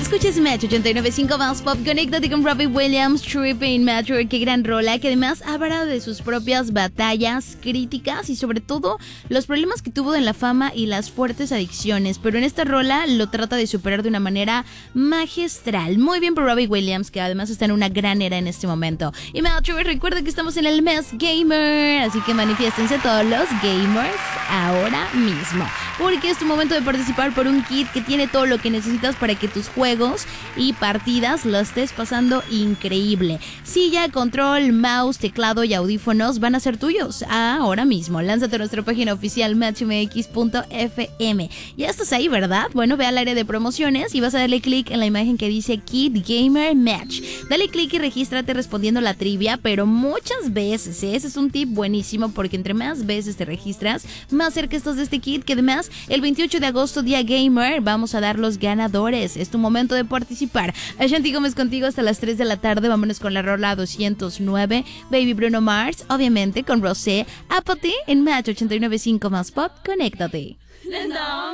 Escuches Match 89.5 más Pop. Conéctate con Robbie Williams, Tripping Metro. Qué gran rola, que además habla de sus propias batallas, críticas y sobre todo los problemas que tuvo en la fama y las fuertes adicciones. Pero en esta rola lo trata de superar de una manera magistral. Muy bien por Robbie Williams, que además está en una gran era en este momento. Y Metro, recuerda que estamos en el mes gamer, así que manifiéstense todos los gamers ahora mismo, porque es tu momento de participar por un kit que tiene todo lo que necesitas para que tus juegos y partidas lo estés pasando increíble. Silla, control, mouse, teclado y audífonos van a ser tuyos ahora mismo. Lánzate a nuestra página oficial matchmx.fm. Ya estás ahí, ¿verdad? Bueno, ve al área de promociones y vas a darle clic en la imagen que dice Kit Gamer Match. Dale clic y regístrate respondiendo la trivia, pero muchas veces, ese es un tip buenísimo, porque entre más veces te registras, más cerca estás de este kit, que además el 28 de agosto, día gamer, vamos a dar los ganadores. Es tu momento de participar. Ashanti Gómez contigo hasta las 3 de la tarde. Vámonos con la rola 209, Baby Bruno Mars, obviamente con Rosé. Apathy en Match 89.5 más Pop. Conéctate. No.